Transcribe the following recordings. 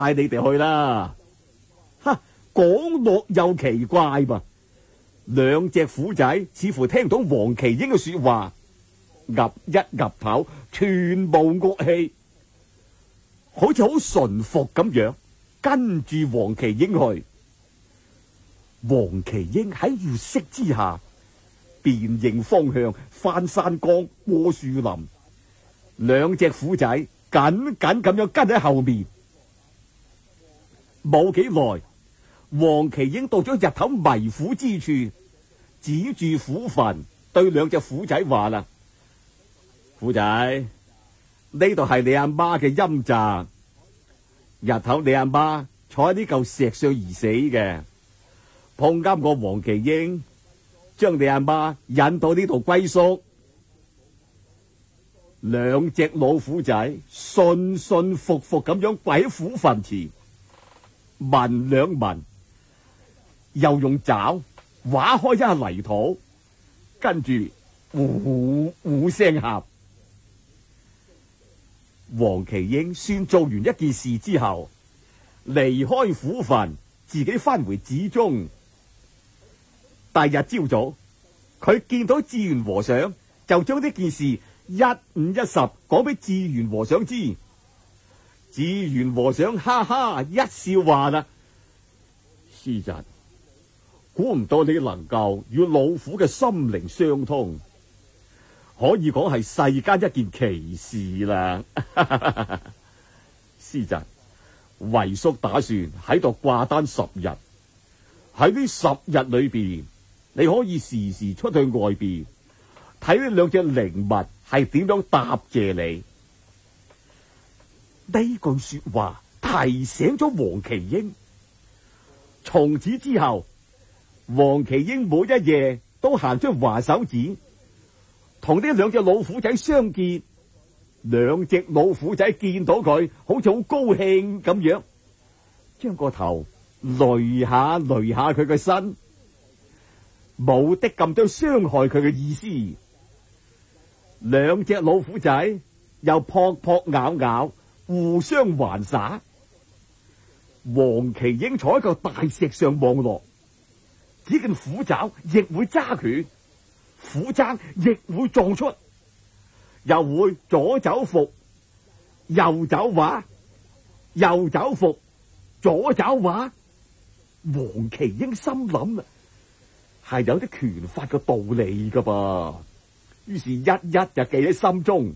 帶你哋去啦。哈，講落又奇怪噃，兩隻虎仔似乎聽到黃麒英嘅說話，岌一岌頭，全無惡氣，好似好順服咁樣，跟住黃麒英去。黃麒英喺月色之下辨認方向，翻山崗，過樹林，兩隻虎仔緊緊咁樣跟喺後面。冇幾耐，黃麒英到咗日頭迷虎之處，指住虎墳對兩隻虎仔話啦：虎仔，呢度係你阿媽嘅陰宅，日頭你阿媽坐喺呢嚿石上而死嘅，碰啱我黃麒英將你阿媽引到呢度歸宿。兩隻老虎仔順順服服咁樣跪喺虎墳前，聞兩聞，又用爪劃開一下泥土，跟住呼呼聲喊。黃麒英算做完一件事之後，離開虎墳，自己翻回寺中。第日朝早，佢見到智圓和尚，就將呢件事一五一十講俾智圓和尚知。智圓和尚哈哈一笑話啦：師侄，估唔到你能夠與老虎嘅心靈相通，可以講係世間一件奇事啦。師侄，為叔打算喺度掛單10日，喺呢10日裏邊，你可以時時出去外邊睇呢兩隻靈物係點樣答謝你。呢句說話提醒咗黃麒英。從此之後，黃麒英每一夜都行出華首寺，同呢兩隻老虎仔相見。兩隻老虎仔見到佢，好似好高興咁樣，將個頭擂下擂下佢嘅身，冇的咁多傷害佢嘅意思。兩隻老虎仔又撲撲咬咬，互相玩耍。黃麒英坐喺個大石上望落，只見虎爪亦會揸拳，虎踭亦會撞出，又會左走伏，右走畫，右走伏，左走畫。黃麒英心諗啦，係有啲拳法嘅道理噶噃，於是一一就記喺心中。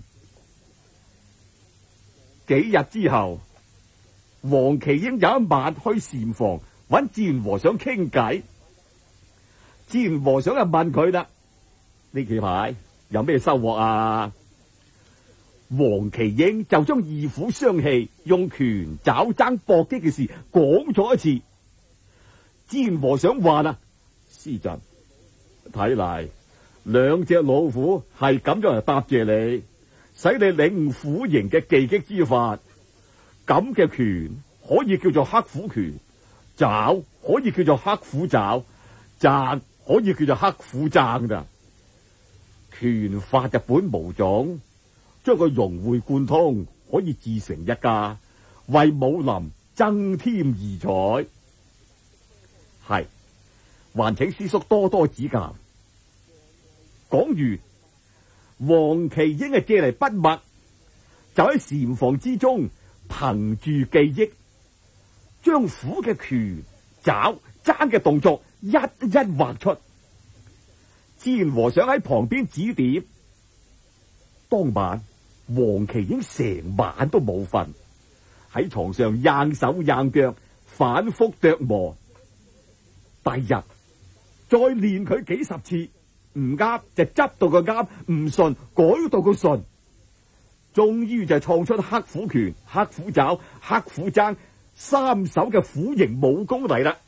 幾日之後，黃麒英有一晚去禪房揾智圓和尚傾偈。智圓和尚就問佢啦：呢幾排有咩收穫啊？黃麒英就將二虎相棄、用拳爪爭搏擊嘅事講咗一次。智圓和尚話啦：師侄，睇嚟兩隻老虎係咁樣嚟答謝你，使你領悟虎形嘅技擊之法。咁嘅拳可以叫做黑虎拳，爪可以叫做黑虎爪，踭可以叫做黑虎踭噶。拳法日本無種，將佢融會貫通，可以自成一家，為武林增添異彩。係，還請師叔多多指教。講完，黃麒英係借嚟筆墨，就喺禪房之中憑住記憶，將虎嘅拳、爪、踭嘅動作一一畫出。智圓和尚喺旁邊指點。當晚黃麒英成晚都冇瞓，喺床上硬手硬腳，反覆琢磨。第日再練佢幾十次，唔啱就執到個啱，唔順改到個順，終於就創出黑虎拳、黑虎爪、黑虎踭3手嘅虎形武功嚟啦。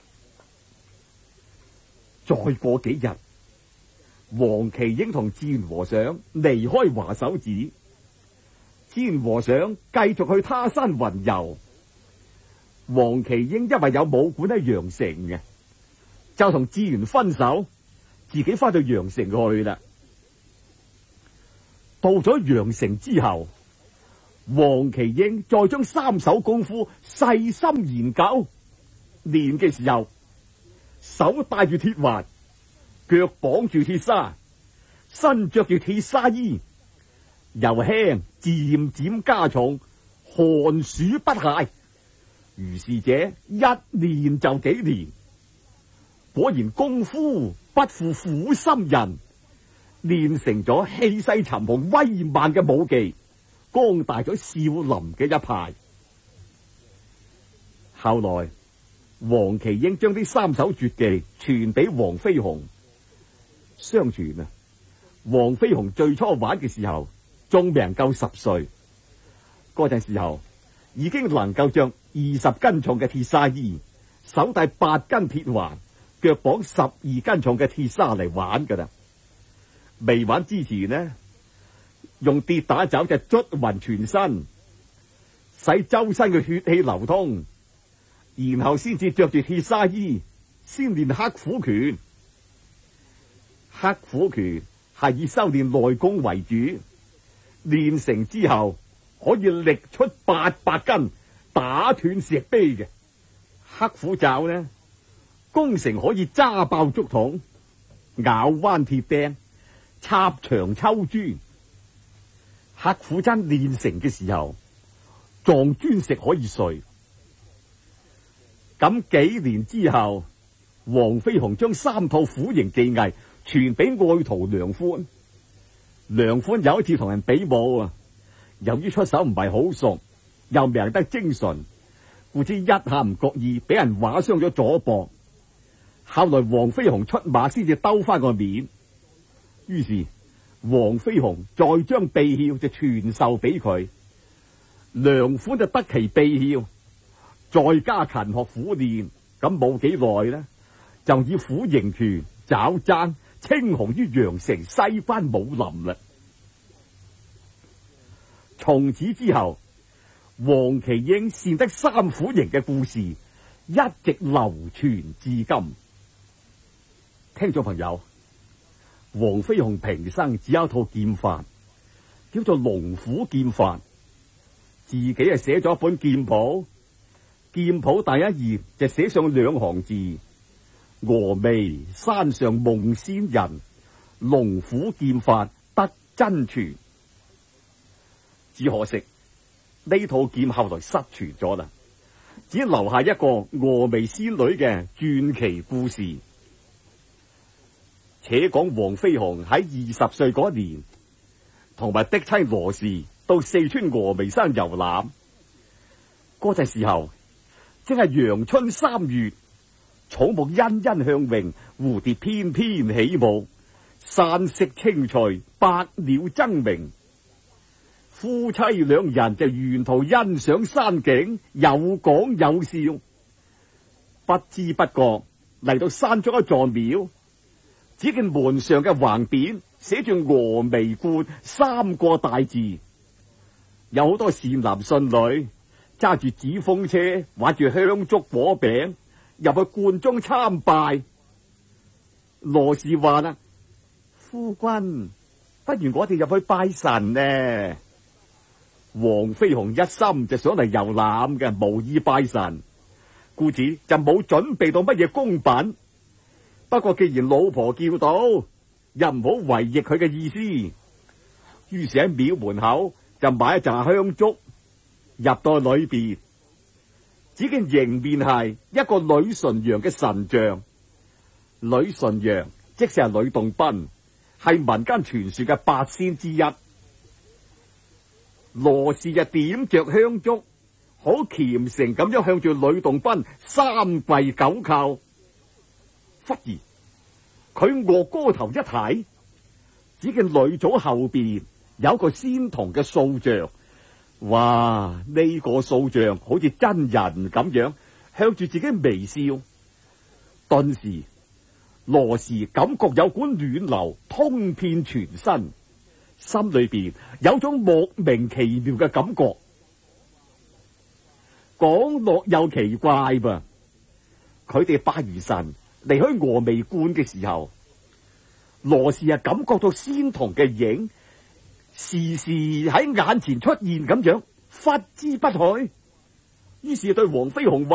再過幾日，黃麒英同智圓和尚離開華首寺，智圓和尚繼續去他山雲遊。黃麒英因為有武館喺陽城嘅，就同智圓分手，自己翻到陽城去啦。到咗陽城之後， 黃麒英再將三手功夫細心研究，練嘅時候，手戴住鐵環，腳綁住鐵砂，身着住鐵砂衣，由輕漸漸加重，寒暑不懈。如是者一練就幾年，果然功夫不負苦心人，練成咗氣勢沉雄威猛嘅武技，光大咗少林嘅一派。後來黃麒英將啲三手絕技傳俾黃飛鴻。相傳啊，黃飛鴻最初玩嘅時候仲未夠10歲，嗰陣時候已經能夠將20斤重嘅鐵砂衣，手戴8根鐵環，腳綁12斤重嘅鐵砂嚟玩噶啦。未玩之前呢，用跌打酒就捽匀全身，使周身嘅血氣流通，然後先至着住鐵砂衣，先練黑虎拳。黑虎拳係以修煉內功為主，練成之後可以力出800斤，打斷石碑嘅。黑虎爪呢，攻城可以揸爆竹筒，咬彎鐵釘，插牆抽磚。黑虎真練成嘅時候，撞磚石可以碎。咁幾年之後，黃飛鴻將3套虎形技藝傳俾愛徒梁寬。梁寬有一次同人比武啊，由於出手唔係好熟，又命得精純，故知一下唔覺意俾人劃傷咗左膊。後來黃飛鴻出馬先至兜翻個面，於是黃飛鴻再將秘竅就傳授俾佢，梁寬就得其秘竅，再加勤學苦練，咁冇幾耐呢，就以虎形拳、爪踭稱雄於陽城西關武林啦。從此之後，黃麒英擅得3虎形嘅故事一直流傳至今。聽眾朋友，黃飛鴻平生只有一套劍法，叫做龍虎劍法，自己係寫咗一本劍譜，劍譜第一頁就寫上2行字：峨眉山上夢仙人，龍虎劍法得真傳。只可惜呢套劍後來失傳咗啦，只留下一個峨眉仙女嘅傳奇故事。且講黃飛鴻喺20歲嗰年，同埋嫡妻羅氏到四川峨眉山遊覽。嗰陣時候正係陽春3月，草木欣欣向榮，蝴蝶翩翩起舞，山色青翠，百鳥爭鳴。夫妻2人就沿途欣賞山景，有講有笑。不知不覺嚟到山中一座廟，只見門上嘅橫匾寫住峨眉觀3個大字，有好多善男信女揸住紙風車，玩住香燭果餅入去觀中參拜。羅氏話啦：夫君，不如我哋入去拜神呢？黃飛鴻一心就想嚟遊覽嘅，無意拜神，故此就冇準備到乜嘢供品。不過既然老婆叫到，又唔好違逆佢嘅意思，於是喺廟門口就買一紮香燭，入到裏邊，只見迎面係一個呂純陽嘅神像。呂純陽即是係呂洞賓，係民間傳說嘅8仙之一。羅氏就點着香燭，好虔誠咁樣向住呂洞賓3跪9叩。忽然佢岳高頭一睇，只見呂祖後邊有個仙童嘅塑像。哇！呢個塑像好似真人咁樣，向住自己微笑。頓時羅氏感覺有股暖流通遍全身，心裏邊有種莫名其妙嘅感覺。講落又奇怪噃，佢哋拜完神離開峨眉觀嘅時候，羅氏感覺到仙童嘅影時時喺眼前出現咁樣， 拂之不去。於是對黃飛鴻話。